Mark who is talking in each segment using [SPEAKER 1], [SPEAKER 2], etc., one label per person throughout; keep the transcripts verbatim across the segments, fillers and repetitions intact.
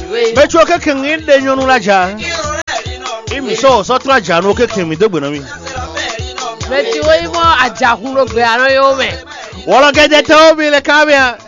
[SPEAKER 1] Becho ke kengi de nyonu la ja. Imi so so tra ja no ke kemi dogbe na mi.
[SPEAKER 2] Meti wo imo ajahun lo gbe aran yo me.
[SPEAKER 1] Wolo gede to bi le kamia.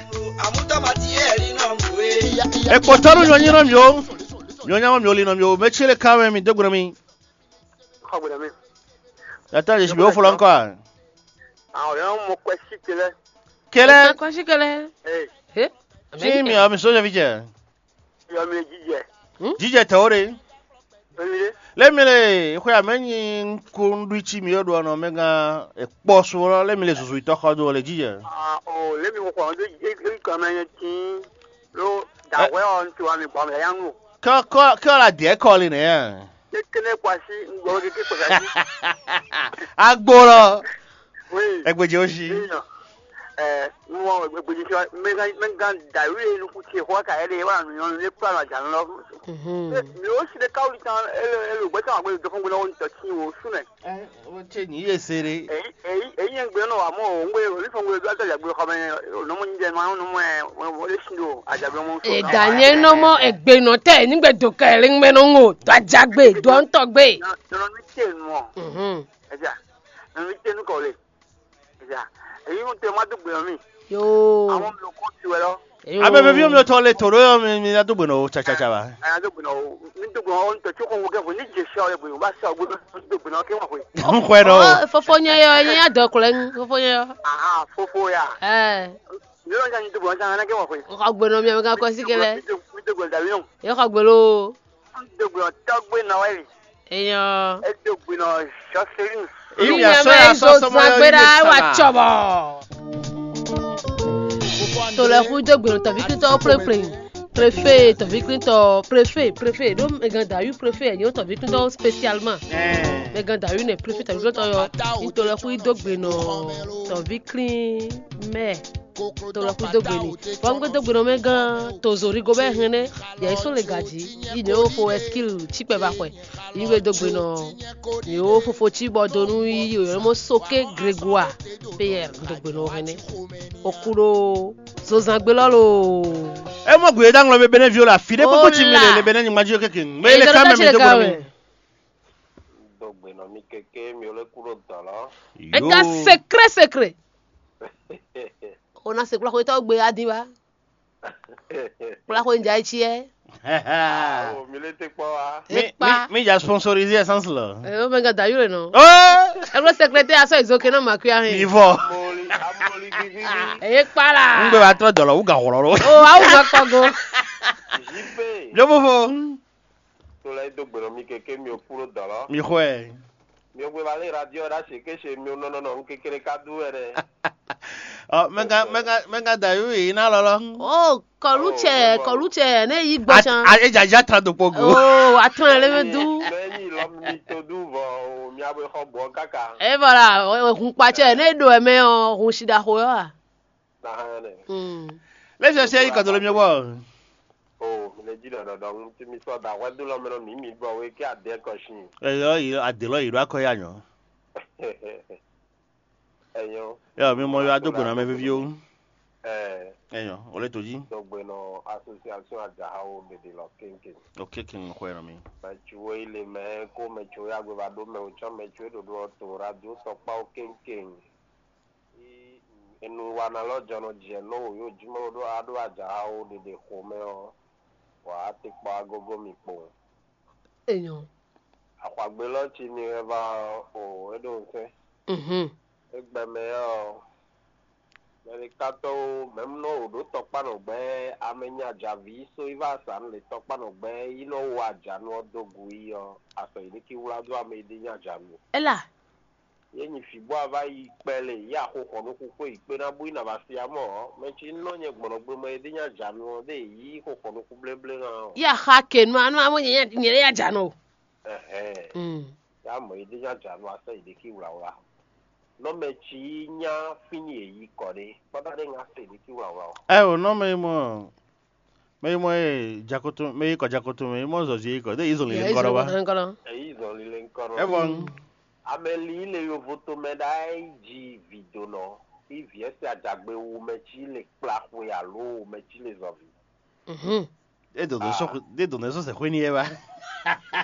[SPEAKER 1] E potoro nyonyi no myo. Nyonya mo myoli no myo mechi le kamia mi dogbe na mi.
[SPEAKER 3] Khogbe na mi.
[SPEAKER 1] Ata je bi o folo nko a.
[SPEAKER 3] Ah, yo mo kwesi kele.
[SPEAKER 1] Kele.
[SPEAKER 2] Kwesi kele.
[SPEAKER 3] Eh.
[SPEAKER 2] Eh?
[SPEAKER 1] Jimi a mi so je vije.
[SPEAKER 3] Yo mi jije.
[SPEAKER 1] Jije tawre.
[SPEAKER 3] Ele.
[SPEAKER 1] Lemile ko ya menyi kundu ichi mi odo no mega e poso ro lemile susu itoko do le jije.
[SPEAKER 3] Ah, oh, le mi ko ndo e ko ma yen tin lo da we on ti wa mi pa me yan nu.
[SPEAKER 1] Ko ko ko la die call ni e.
[SPEAKER 3] Kene kwasi ngoro ke ko kwasi.
[SPEAKER 1] Agboro.
[SPEAKER 3] Oui.
[SPEAKER 1] Egbeje oshi.
[SPEAKER 3] Eh, mo egbeje ti me ga me ga da ri nu ku ti ho ka ele wa nu yon le pa la jan lo. Mhm. Mi o si de ka uli tan ele ele gbe tan gbe do fun gbe lo n to ti wo su ne.
[SPEAKER 1] Eh, o che ni ye sere.
[SPEAKER 3] Eh, eh, eh yen gbe no wa mo o ngbe ori fun gbe do ta gbe ko me no mo nje ma no mo e mo le sindo ajagbe mo so.
[SPEAKER 2] E danye no mo egbe no te ni gbe do ka ri ngbe no ngo to ajagbe do nto gbe.
[SPEAKER 3] No no mi te mo.
[SPEAKER 2] Mhm.
[SPEAKER 3] Eja. No mi te nu ko le. Eja. Eyi mo te ma do gbe mi.
[SPEAKER 2] Yo.
[SPEAKER 3] Àwọn mi lo ko ti we lo.
[SPEAKER 1] Abebe vi o mi to le toro mi mi adugbe no cha cha cha ba.
[SPEAKER 3] Ai adugbe no mi dugbe o nto ti ko wo ge fo ni je sha o le bu ba sha ogbo dugbe no ke wa ko.
[SPEAKER 1] Nkwe no.
[SPEAKER 2] Oh, fofo nye yo yin adokule fofo nye yo.
[SPEAKER 3] Ah, fofo ya.
[SPEAKER 2] Eh.
[SPEAKER 3] Ni lo jan dugbe o jan na ke wa ko.
[SPEAKER 2] Ko gbe no mi ga ko sikele.
[SPEAKER 3] Mi dugbe da wi no.
[SPEAKER 2] Yo ko gbe lo.
[SPEAKER 3] Dugbe o togbe na we.
[SPEAKER 2] Eyan.
[SPEAKER 3] E dugbe no sha serin.
[SPEAKER 1] Imi aso ya so so mo yo.
[SPEAKER 2] Gbera wa chobo. To le fu dogbe no tabi kito pre pre. Préfet, tabi kito préfet, préfet. Do me gan da yu préfet ni o tabi kito spécialement.
[SPEAKER 1] Eh.
[SPEAKER 2] Me gan da yu ne préfet tabi kito yo. To le fu dogbe no tabi clean me. To le fu dogbe ni. Wa ngbe dogbe no me gan to zori go be hene. Ya iso le gaji. Yi ne o fo skill chipe ba kwe. Yi ngbe dogbe no. Ni o fo fo chi bodo nu yi yo mo soke Grégoire. Pierre dogbe no hene. Okuro zozangbe lolo.
[SPEAKER 1] E mo gbe dan lo be bene viola fide popo chi mi le le bene ni maji okeke. Me le kame mi dogbe mi.
[SPEAKER 4] Dogbe no mi keke mi ole kuro dala.
[SPEAKER 2] Et ta secret secret. On a secret ko to gbe adiwa. Pla ko nja ichi e.
[SPEAKER 4] Oh, mi le te po wa.
[SPEAKER 1] Mi mi ja sponsorisé essence là.
[SPEAKER 2] Eh o menga da yure no.
[SPEAKER 1] Oh!
[SPEAKER 2] E lo secrétaire aso izoke na makua hin.
[SPEAKER 1] Ivo.
[SPEAKER 4] Amoli amoli bibi.
[SPEAKER 2] E para.
[SPEAKER 1] Ngbe ba tro dollar u ga hororo.
[SPEAKER 2] Oh, au ga pago.
[SPEAKER 4] Jipe.
[SPEAKER 1] Yo bo fo.
[SPEAKER 4] To le dogbe no mi keke mi o kuro dala.
[SPEAKER 1] Mi khwe.
[SPEAKER 4] Mi o gbe ba le radio da se ke se mi o no no no kekere ka du ere.
[SPEAKER 1] Oh, menga menga menga da yu ina lolo.
[SPEAKER 2] Oh, koluche, koluche, ne yi gbochan.
[SPEAKER 1] A e ja ja tra do pogo.
[SPEAKER 2] Oh, atan le me du.
[SPEAKER 4] Meni lo mi to du vo mi abo ho bo kaka.
[SPEAKER 2] E bara, hun pa che ne do e me o hun shida ho yo a.
[SPEAKER 4] Na ha ne.
[SPEAKER 2] Mm.
[SPEAKER 1] Le se se yi ka do le mi wo.
[SPEAKER 4] Oh, mi le ji do do ti mi so da wa du lo me no mi mi gbo we ki ade ko shin.
[SPEAKER 1] E yo yi ade lo yi ro akoya yan.
[SPEAKER 4] Eyo.
[SPEAKER 1] Yo mi mo yo adugbe na me vi o.
[SPEAKER 4] Eh.
[SPEAKER 1] Eyo, ole toji.
[SPEAKER 4] Dogbe no association ajahawo mede lo kenken.
[SPEAKER 1] Okay kin khwe na mi.
[SPEAKER 4] Mechuwe ile me ko mechuwe agbe ba do me ucho mechuwe do do to radio to pa o kenken. I enu wana lo jono je no yo jimo do ado ajahawo de ko me o. Wa ati pa agogo mi po.
[SPEAKER 2] Eyan.
[SPEAKER 4] Apagbe lo chi ni e ba o edo nse.
[SPEAKER 2] Mhm.
[SPEAKER 4] Egbe me o. Merikato même no do tokpa no gbe amenya javi so iva san le tokpa no gbe ino wa janu dogu iyo aso ile ki wura do amede nya janu
[SPEAKER 2] Ela.
[SPEAKER 4] Yenyi fibo ava ipele ya kokko no kokko ipe na bu ina ba si amo mechi no nye gbono gbe mo ede nya janu de yi kokko no kubleble na
[SPEAKER 2] Ya hake no anu amo nye nye ya jano.
[SPEAKER 4] eh eh
[SPEAKER 2] Mm.
[SPEAKER 4] ya mo ede nya janu aso ile ki wura wura no mechi nya fini eyi kore pada de nga se ile ki wura wura
[SPEAKER 1] Eh o no me mo. Me mo e jakoto me ko jakoto me mo zo ji ko de izo le ngoro wa.
[SPEAKER 2] Ngoro.
[SPEAKER 4] eyi zo lile nkoro
[SPEAKER 1] E bon.
[SPEAKER 4] ameli ile yo voto medai ji video no ivi ese ajagbe wo mechi le plakwe alo mechi le zovi
[SPEAKER 2] Mhm.
[SPEAKER 1] de donde eso de donde eso se fue nieva